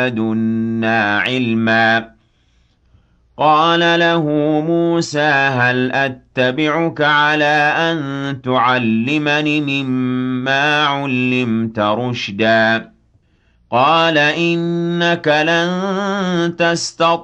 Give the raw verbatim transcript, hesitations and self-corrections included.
لدنا علما قال له موسى هل أتبعك على أن تعلمني مما علمت رشدا قال إنك لن تستطيع